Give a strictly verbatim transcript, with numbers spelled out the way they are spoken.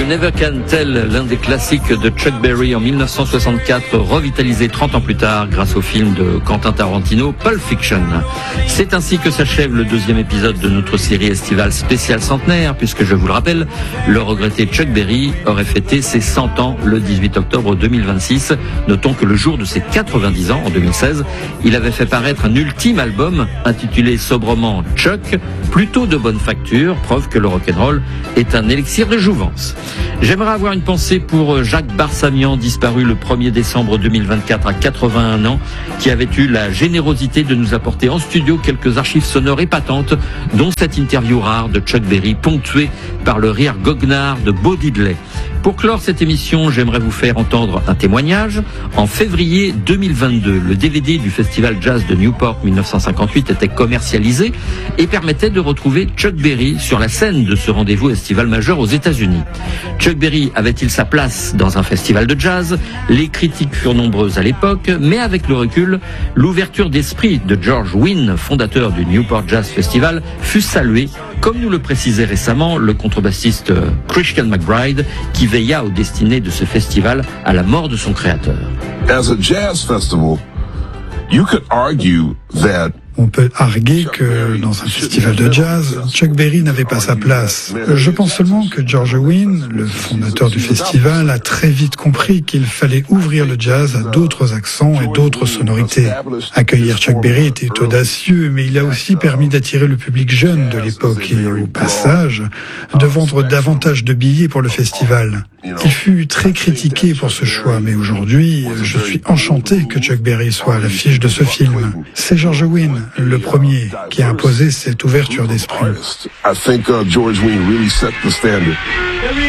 Never Can Tell, l'un des classiques de Chuck Berry en mille neuf cent soixante-quatre, revitalisé trente ans plus tard grâce au film de Quentin Tarantino, Pulp Fiction. C'est ainsi que s'achève le deuxième épisode de notre série estivale spéciale centenaire, puisque je vous le rappelle, le regretté Chuck Berry aurait fêté ses cent ans le dix-huit octobre deux mille vingt-six. Notons que le jour de ses quatre-vingt-dix ans, en deux mille seize, il avait fait paraître un ultime album intitulé sobrement Chuck, plutôt de bonne facture, preuve que le rock'n'roll est un élixir de jouvence. J'aimerais avoir une pensée pour Jacques Barsamian, disparu le premier décembre deux mille vingt-quatre à quatre-vingt-un ans, qui avait eu la générosité de nous apporter en studio quelques archives sonores épatantes, dont cette interview rare de Chuck Berry, ponctuée par le rire goguenard de Bo Diddley. Pour clore cette émission, j'aimerais vous faire entendre un témoignage. En février deux mille vingt-deux, le D V D du Festival Jazz de Newport mille neuf cent cinquante-huit était commercialisé et permettait de retrouver Chuck Berry sur la scène de ce rendez-vous estival majeur aux États-Unis. Chuck Berry avait-il sa place dans un festival de jazz? Les critiques furent nombreuses à l'époque, mais avec le recul, l'ouverture d'esprit de George Wein, fondateur du Newport Jazz Festival, fut saluée, comme nous le précisait récemment le contrebassiste Christian McBride, qui veilla aux destinées de ce festival à la mort de son créateur. As a jazz festival, you could argue that on peut arguer que dans un festival de jazz, Chuck Berry n'avait pas sa place. Je pense seulement que George Wein, le fondateur du festival, a très vite compris qu'il fallait ouvrir le jazz à d'autres accents et d'autres sonorités. Accueillir Chuck Berry était audacieux, mais il a aussi permis d'attirer le public jeune de l'époque et, au passage, de vendre davantage de billets pour le festival. Il fut très critiqué pour ce choix, mais aujourd'hui, je suis enchanté que Chuck Berry soit à l'affiche de ce film. C'est George Wein, le premier, qui a imposé cette ouverture d'esprit. I think uh, George Wein really set the standard.